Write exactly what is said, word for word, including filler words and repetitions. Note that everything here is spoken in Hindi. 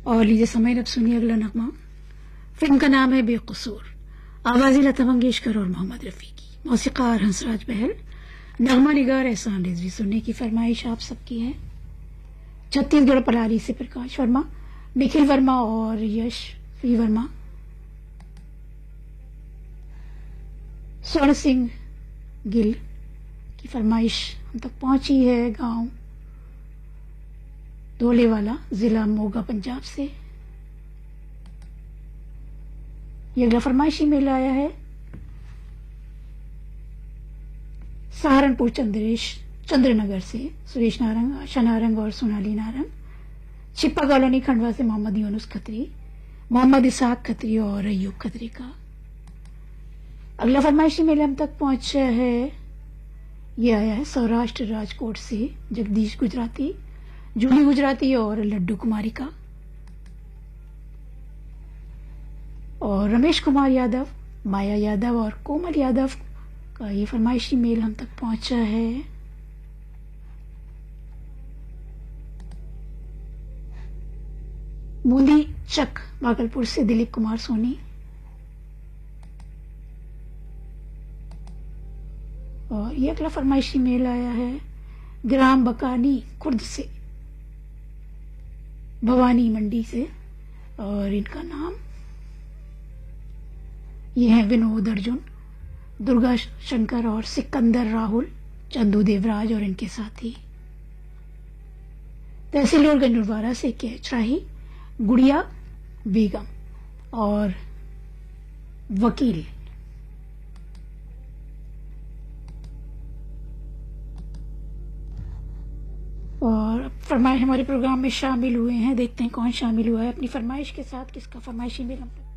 और लीजिए समय अब सुनिए अगला नगमा। फिल्म का नाम है बेकसूर। आवाज़ लता मंगेशकर और मोहम्मद रफ़ी की, मौसीक़ार हंसराज बहल, नगमा निगार एहसान रिजवी। सुनने की फरमाइश आप सबकी है। छत्तीसगढ़ पलारी से प्रकाश वर्मा, निखिल वर्मा और यश पी वर्मा। स्वर्ण सिंह गिल की फरमाइश हम तक पहुंची है। गांव धोलेवाला, जिला मोगा, पंजाब से ये अगला फरमाइशी मेल आया है। सहारनपुर चंद्रेश चंद्रनगर से सुरेश नारंग, आशा नारंग और सोनाली नारंग। छिप्पा कॉलोनी खंडवा से मोहम्मद यूनुस खत्री, मोहम्मद इसाक खत्री और अयूब खत्री का। अगला फरमाइशी मेल हम तक पहुंचा है। ये आया है सौराष्ट्र राजकोट से जगदीश गुजराती, जूली गुजराती और लड्डू कुमारी का। और रमेश कुमार यादव, माया यादव और कोमल यादव का ये फरमाइशी मेल हम तक पहुंचा है। मूली चक भागलपुर से दिलीप कुमार सोनी। और ये अगला फरमाइशी मेल आया है ग्राम बकानी खुर्द से भवानी मंडी से, और इनका नाम ये है विनोद अर्जुन, दुर्गा शंकर और सिकंदर राहुल, चंदू देवराज और इनके साथी। तहसील और गंजुरवाड़ा से केचराही, गुड़िया बेगम और वकील। और फरमाइश हमारे प्रोग्राम में शामिल हुए हैं। देखते हैं कौन शामिल हुआ है अपनी फरमाइश के साथ, किसका फरमाइशी मेल हम